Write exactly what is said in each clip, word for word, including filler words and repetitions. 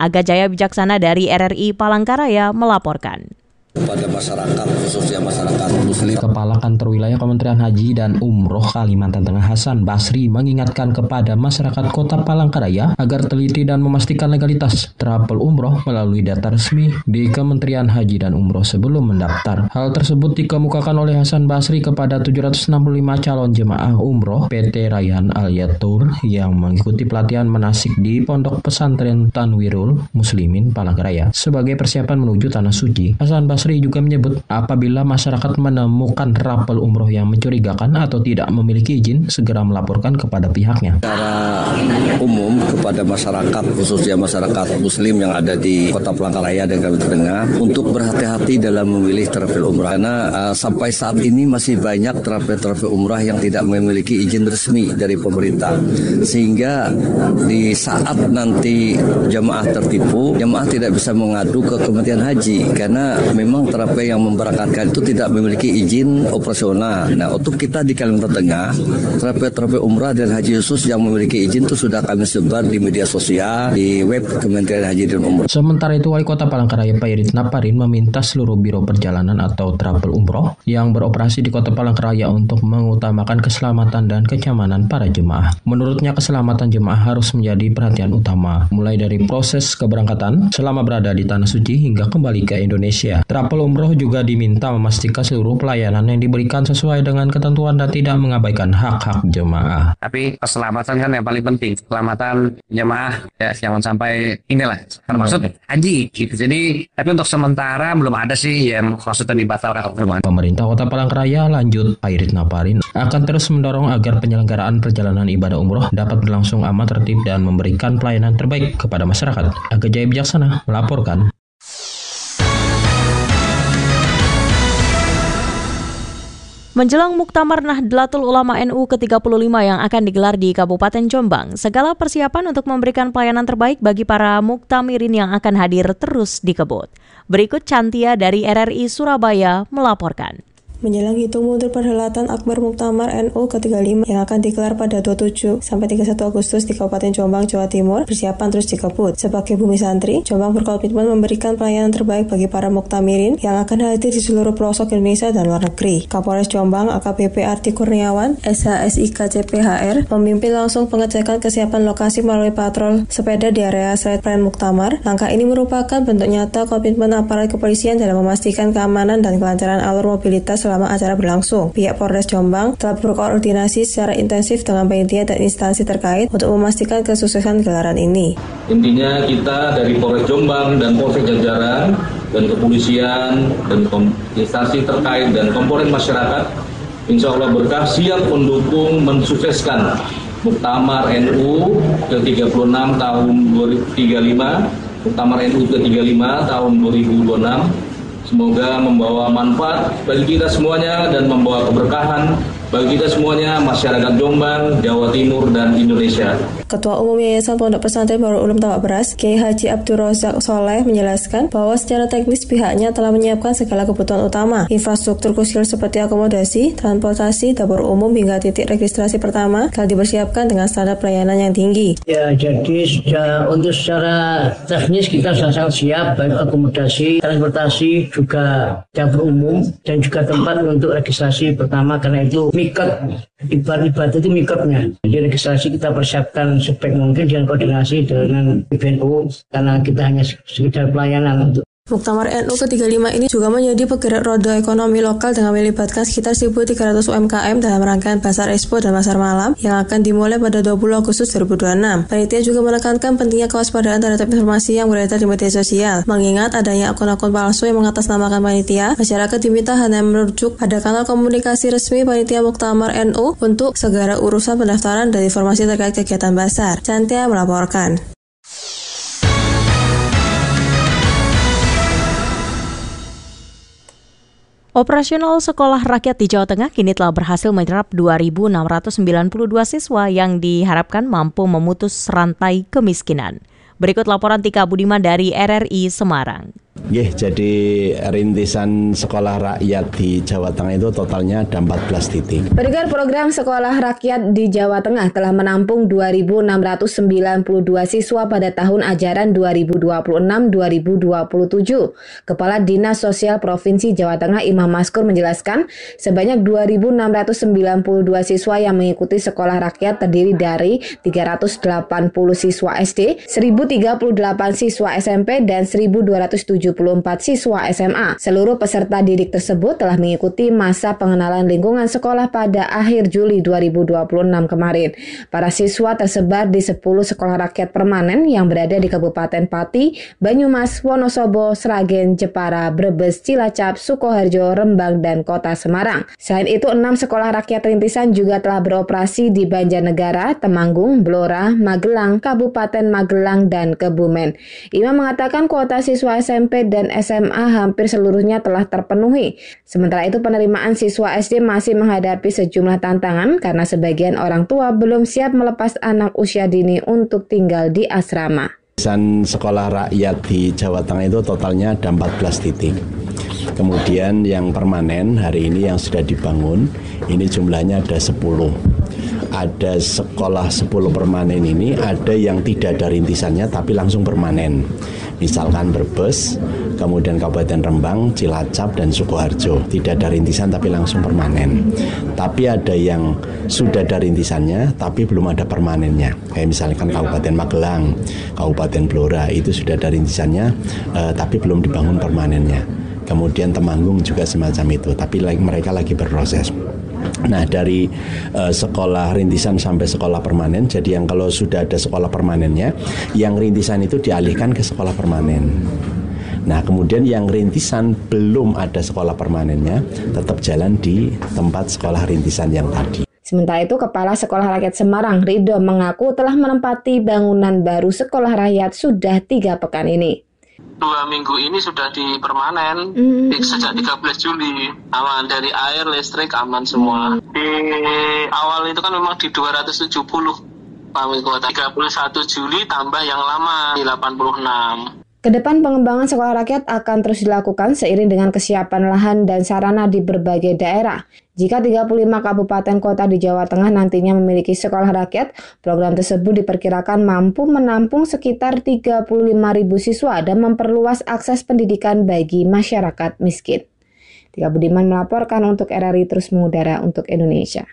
Aga Jaya Wijaksana dari R R I Palangkaraya melaporkan. Pada masyarakat, khususnya masyarakat Muslim. Kepala Kantor Wilayah Kementerian Haji dan Umroh Kalimantan Tengah Hasan Basri mengingatkan kepada masyarakat Kota Palangkaraya agar teliti dan memastikan legalitas travel umroh melalui data resmi di Kementerian Haji dan Umroh sebelum mendaftar. Hal tersebut dikemukakan oleh Hasan Basri kepada tujuh ratus enam puluh lima calon jemaah umroh P T Rayyan Al Yatur yang mengikuti pelatihan manasik di Pondok Pesantren Tanwirul Muslimin Palangkaraya sebagai persiapan menuju Tanah Suci. Hasan Basri Basri juga menyebut apabila masyarakat menemukan travel umroh yang mencurigakan atau tidak memiliki izin, segera melaporkan kepada pihaknya. Secara umum kepada masyarakat, khususnya masyarakat Muslim yang ada di Kota Palangkaraya dan Kalimantan Tengah, untuk berhati-hati dalam memilih travel umrah. Karena uh, sampai saat ini masih banyak travel-travel umrah yang tidak memiliki izin resmi dari pemerintah. Sehingga di saat nanti jemaah tertipu, jemaah tidak bisa mengadu ke Kementerian Haji karena memang Memang travel yang memberangkatkan itu tidak memiliki izin operasional. Nah, untuk kita di Kalimantan Tengah, travel-travel umrah dan haji khusus yang memiliki izin itu sudah kami sebar di media sosial, di web Kementerian Haji dan Umroh. Sementara itu, Wali Kota Palangkaraya Pairit Naparin meminta seluruh biro perjalanan atau travel umroh yang beroperasi di Kota Palangkaraya untuk mengutamakan keselamatan dan kenyamanan para jemaah. Menurutnya, keselamatan jemaah harus menjadi perhatian utama, mulai dari proses keberangkatan selama berada di Tanah Suci hingga kembali ke Indonesia. Travel umroh juga diminta memastikan seluruh pelayanan yang diberikan sesuai dengan ketentuan dan tidak mengabaikan hak-hak jemaah. Tapi keselamatan kan yang paling penting, keselamatan jemaah ya, jangan sampai inilah termasuk haji gitu. Jadi tapi untuk sementara belum ada sih yang maksudnya dibatalkan. Pemerintah Kota Palangkaraya, lanjut Pairit Naparin, akan terus mendorong agar penyelenggaraan perjalanan ibadah umroh dapat berlangsung aman, tertib dan memberikan pelayanan terbaik kepada masyarakat. Aga Jaya Wijaksana melaporkan. Menjelang Muktamar Nahdlatul Ulama N U ke tiga puluh lima yang akan digelar di Kabupaten Jombang, segala persiapan untuk memberikan pelayanan terbaik bagi para muktamirin yang akan hadir terus dikebut. Berikut Cantia dari R R I Surabaya melaporkan. Menjelang hitung mundur perhelatan Akbar Muktamar N U ke tiga puluh lima yang akan digelar pada dua puluh tujuh sampai tiga puluh satu Agustus di Kabupaten Jombang, Jawa Timur, persiapan terus dikebut. Sebagai bumi santri, Jombang berkomitmen memberikan pelayanan terbaik bagi para muktamirin yang akan hadir di seluruh pelosok Indonesia dan luar negeri. Kapolres Jombang A K B P Arti Kurniawan, S H S I K C P H R, memimpin langsung pengecekan kesiapan lokasi melalui patrol sepeda di area Sreit Pren Muktamar. Langkah ini merupakan bentuk nyata komitmen aparat kepolisian dalam memastikan keamanan dan kelancaran alur mobilitas selama acara berlangsung. Pihak Polres Jombang telah berkoordinasi secara intensif dengan panitia dan instansi terkait untuk memastikan kesuksesan gelaran ini. Intinya kita dari Polres Jombang dan Polsek jajaran dan kepolisian dan instansi terkait dan komponen masyarakat, insya Allah berkah siap mendukung mensukseskan Muktamar N U ke tiga puluh enam tahun dua ribu tiga puluh lima, Muktamar N U ke tiga puluh lima tahun dua ribu dua puluh enam. Semoga membawa manfaat bagi kita semuanya dan membawa keberkahan bagi kita semuanya, masyarakat Jombang, Jawa Timur, dan Indonesia. Ketua Umum Yayasan Pondok Pesantren Darul Ulum Tambak Beras, Kiai Haji Abdul Razak Soleh menjelaskan bahwa secara teknis pihaknya telah menyiapkan segala kebutuhan utama, infrastruktur krusial seperti akomodasi, transportasi, dapur umum hingga titik registrasi pertama telah dipersiapkan dengan standar pelayanan yang tinggi. Ya, jadi sudah untuk secara teknis kita sudah sangat siap, baik akomodasi, transportasi, juga dapur umum dan juga tempat untuk registrasi pertama, karena itu mikot, ibarat-ibarat itu mikotnya. Jadi registrasi kita persiapkan sebaik mungkin dengan koordinasi dengan P B N U karena kita hanya sekedar pelayanan untuk Muktamar N U ke tiga puluh lima ini juga menjadi penggerak roda ekonomi lokal dengan melibatkan sekitar seribu tiga ratus U M K M dalam rangkaian Pasar Expo dan Pasar Malam yang akan dimulai pada dua puluh Agustus dua ribu dua puluh enam. Panitia juga menekankan pentingnya kewaspadaan terhadap informasi yang beredar di media sosial. Mengingat adanya akun-akun palsu yang mengatasnamakan panitia, masyarakat diminta hanya merujuk pada kanal komunikasi resmi Panitia Muktamar N U untuk segala urusan pendaftaran dan informasi terkait kegiatan Pasar. Cantia melaporkan. Operasional Sekolah Rakyat di Jawa Tengah kini telah berhasil menyerap dua ribu enam ratus sembilan puluh dua siswa yang diharapkan mampu memutus rantai kemiskinan. Berikut laporan Tika Budiman dari R R I Semarang. Nggih, jadi rintisan sekolah rakyat di Jawa Tengah itu totalnya ada empat belas titik. Pendengar, program Sekolah Rakyat di Jawa Tengah telah menampung dua ribu enam ratus sembilan puluh dua siswa pada tahun ajaran dua ribu dua puluh enam dua ribu dua puluh tujuh. Kepala Dinas Sosial Provinsi Jawa Tengah Imam Maskur menjelaskan, sebanyak dua ribu enam ratus sembilan puluh dua siswa yang mengikuti sekolah rakyat terdiri dari tiga ratus delapan puluh siswa S D, seribu tiga puluh delapan siswa S M P, dan seribu dua ratus tujuh puluh empat siswa S M A. Seluruh peserta didik tersebut telah mengikuti masa pengenalan lingkungan sekolah pada akhir Juli dua ribu dua puluh enam kemarin. Para siswa tersebar di sepuluh sekolah rakyat permanen yang berada di Kabupaten Pati, Banyumas, Wonosobo, Sragen, Jepara, Brebes, Cilacap, Sukoharjo, Rembang, dan Kota Semarang. Selain itu, enam sekolah rakyat rintisan juga telah beroperasi di Banjarnegara, Temanggung, Blora, Magelang, Kabupaten Magelang, dan Kebumen. Imam mengatakan kuota siswa S M P dan S M A hampir seluruhnya telah terpenuhi. Sementara itu, penerimaan siswa S D masih menghadapi sejumlah tantangan karena sebagian orang tua belum siap melepas anak usia dini untuk tinggal di asrama. Rintisan sekolah rakyat di Jawa Tengah itu totalnya ada empat belas titik. Kemudian yang permanen hari ini yang sudah dibangun, ini jumlahnya ada sepuluh. Ada sekolah sepuluh permanen ini, ada yang tidak ada rintisannya tapi langsung permanen. Misalkan Brebes, kemudian Kabupaten Rembang, Cilacap, dan Sukoharjo. Tidak ada rintisan tapi langsung permanen. Tapi ada yang sudah ada rintisannya tapi belum ada permanennya. Kayak misalkan Kabupaten Magelang, Kabupaten Blora, itu sudah ada rintisannya eh, tapi belum dibangun permanennya. Kemudian Temanggung juga semacam itu, tapi mereka lagi berproses. Nah, dari uh, sekolah rintisan sampai sekolah permanen, jadi yang kalau sudah ada sekolah permanennya, yang rintisan itu dialihkan ke sekolah permanen. Nah, kemudian yang rintisan belum ada sekolah permanennya, tetap jalan di tempat sekolah rintisan yang tadi. Sementara itu, Kepala Sekolah Rakyat Semarang, Ridho, mengaku telah menempati bangunan baru sekolah rakyat sudah tiga pekan ini. Dua minggu ini sudah di permanen, mm-hmm. sejak tiga belas Juli, aman dari air, listrik, aman semua. Mm-hmm. Di awal itu kan memang di dua ratus tujuh puluh, tiga puluh satu Juli tambah yang lama di delapan puluh enam. Kedepan pengembangan sekolah rakyat akan terus dilakukan seiring dengan kesiapan lahan dan sarana di berbagai daerah. Jika tiga puluh lima kabupaten kota di Jawa Tengah nantinya memiliki sekolah rakyat, program tersebut diperkirakan mampu menampung sekitar tiga puluh lima ribu siswa dan memperluas akses pendidikan bagi masyarakat miskin. Tika Budiman melaporkan untuk R R I Terus Mengudara untuk Indonesia.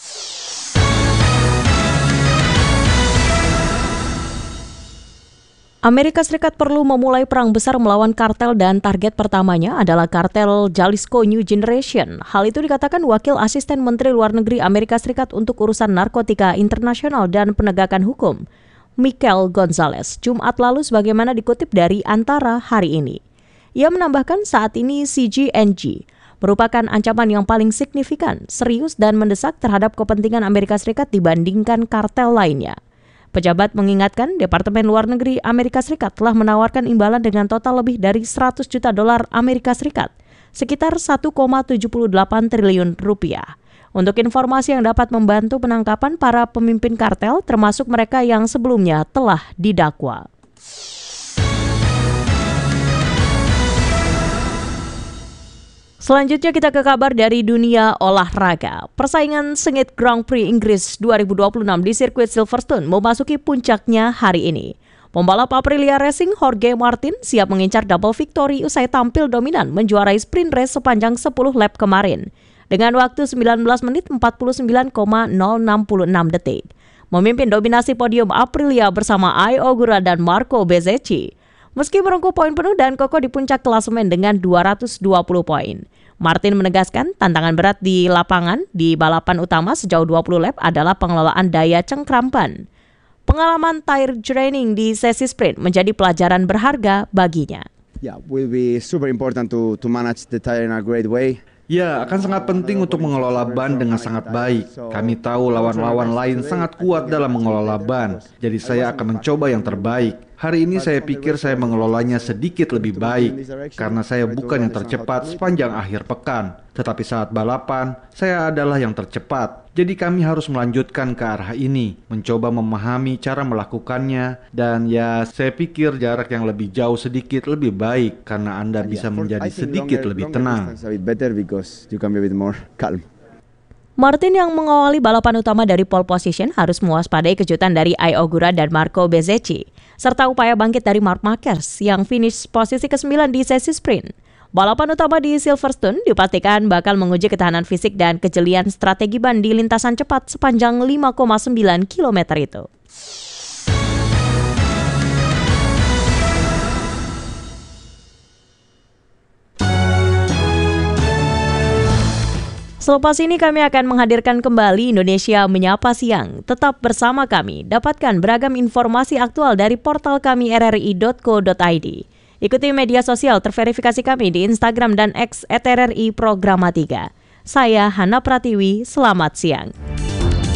Amerika Serikat perlu memulai perang besar melawan kartel dan target pertamanya adalah kartel Jalisco New Generation. Hal itu dikatakan Wakil Asisten Menteri Luar Negeri Amerika Serikat untuk urusan narkotika internasional dan penegakan hukum, Michael Gonzalez, Jumat lalu sebagaimana dikutip dari Antara hari ini. Ia menambahkan saat ini C G N G merupakan ancaman yang paling signifikan, serius dan mendesak terhadap kepentingan Amerika Serikat dibandingkan kartel lainnya. Pejabat mengingatkan Departemen Luar Negeri Amerika Serikat telah menawarkan imbalan dengan total lebih dari seratus juta dolar Amerika Serikat, sekitar satu koma tujuh delapan triliun rupiah. Untuk informasi yang dapat membantu penangkapan para pemimpin kartel, termasuk mereka yang sebelumnya telah didakwa. Selanjutnya kita ke kabar dari dunia olahraga. Persaingan sengit Grand Prix Inggris dua ribu dua puluh enam di sirkuit Silverstone memasuki puncaknya hari ini. Pembalap Aprilia Racing Jorge Martin siap mengincar double victory usai tampil dominan menjuarai sprint race sepanjang sepuluh lap kemarin dengan waktu sembilan belas menit empat puluh sembilan koma nol enam enam detik. Memimpin dominasi podium Aprilia bersama Ai Ogura dan Marco Bezzecchi. Meski merengkuh poin penuh dan kokoh di puncak klasemen dengan dua ratus dua puluh poin. Martin menegaskan tantangan berat di lapangan di balapan utama sejauh dua puluh lap adalah pengelolaan daya cengkraman. Pengalaman tire training di sesi sprint menjadi pelajaran berharga baginya. Yeah, will be super important to to manage the tire in a great way. Ya, akan sangat penting untuk mengelola ban dengan sangat baik. Kami tahu lawan-lawan lain sangat kuat dalam mengelola ban, jadi saya akan mencoba yang terbaik. Hari ini saya pikir saya mengelolanya sedikit lebih baik karena saya bukan yang tercepat sepanjang akhir pekan. Tetapi saat balapan, saya adalah yang tercepat. Jadi kami harus melanjutkan ke arah ini, mencoba memahami cara melakukannya, dan ya saya pikir jarak yang lebih jauh sedikit lebih baik karena Anda bisa menjadi sedikit lebih tenang. Martin yang mengawali balapan utama dari pole position harus mewaspadai kejutan dari Ai Ogura dan Marco Bezzecchi, serta upaya bangkit dari Marc Marquez yang finish posisi kesembilan di sesi sprint. Balapan utama di Silverstone dipastikan bakal menguji ketahanan fisik dan kejelian strategi ban di lintasan cepat sepanjang lima koma sembilan kilometer itu. Selepas ini kami akan menghadirkan kembali Indonesia Menyapa Siang. Tetap bersama kami, dapatkan beragam informasi aktual dari portal kami r r i dot co dot i d. Ikuti media sosial terverifikasi kami di Instagram dan X at R R I Programa tiga. Saya Hana Pratiwi, selamat siang.